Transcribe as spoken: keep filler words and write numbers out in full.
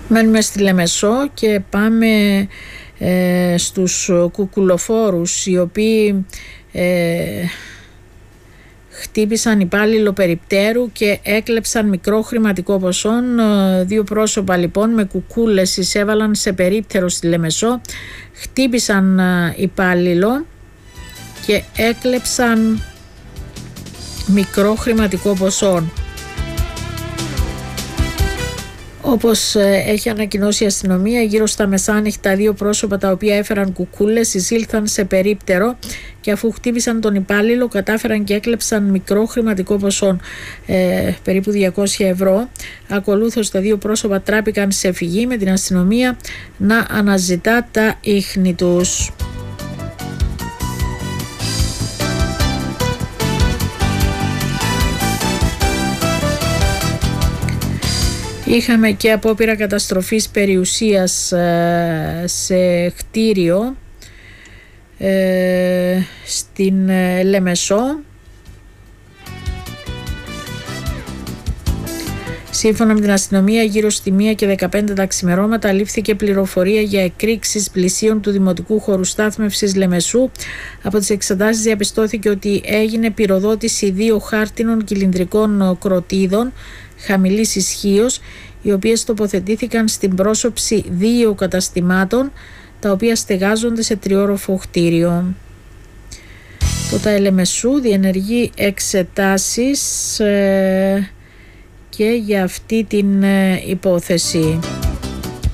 Μένουμε στη Λεμεσό και πάμε ε, στους κουκουλοφόρους, οι οποίοι ε, χτύπησαν υπάλληλο περιπτέρου και έκλεψαν μικρό χρηματικό ποσό. Δύο πρόσωπα λοιπόν με κουκούλες εισέβαλαν σε περίπτερο στη Λεμεσό, χτύπησαν υπάλληλο και έκλεψαν μικρό χρηματικό ποσό. Όπως έχει ανακοινώσει η αστυνομία, γύρω στα μεσάνυχτα δύο πρόσωπα τα οποία έφεραν κουκούλες εισήλθαν σε περίπτερο και αφού χτύπησαν τον υπάλληλο κατάφεραν και έκλεψαν μικρό χρηματικό ποσό, ε, περίπου διακόσια ευρώ. Ακολούθως τα δύο πρόσωπα τράπηκαν σε φυγή με την αστυνομία να αναζητά τα ίχνη τους. Είχαμε και απόπειρα καταστροφής περιουσίας ε, σε κτίριο ε, στην ε, Λεμεσό. Σύμφωνα με την αστυνομία, γύρω στη μία και δεκαπέντε τα ξημερώματα λήφθηκε πληροφορία για εκρήξεις πλησίων του Δημοτικού Χώρου Στάθμευσης Λεμεσού. Από τις εξετάσεις διαπιστώθηκε ότι έγινε πυροδότηση δύο χάρτινων κυλινδρικών κροτίδων χαμηλής ισχύως, οι οποίες τοποθετήθηκαν στην πρόσωψη δύο καταστημάτων, τα οποία στεγάζονται σε τριόροφο κτίριο. Το ΤΑΕ Λεμεσού διενεργεί εξετάσεις ε, και για αυτή την ε, υπόθεση.